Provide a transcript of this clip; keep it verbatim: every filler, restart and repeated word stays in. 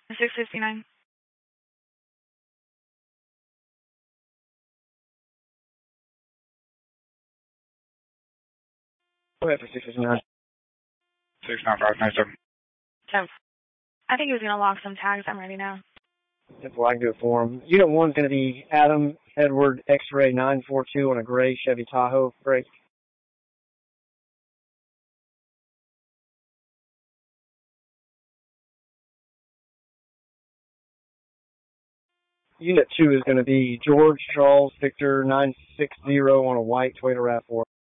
six fifty-nine. Go ahead for six fifty-nine. six nine five nine seven. ten. I think he was going to lock some tags. I'm ready now. Simple, I can do it for him. Unit one's going to be Adam Edward X-Ray nine four two on a gray Chevy Tahoe. Break. Unit two is going to be George Charles Victor nine six zero on a white Toyota RAV four.